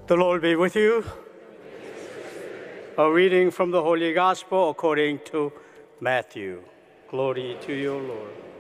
The Lord be with you. A reading from the Holy Gospel according to Matthew. Glory to you, Lord.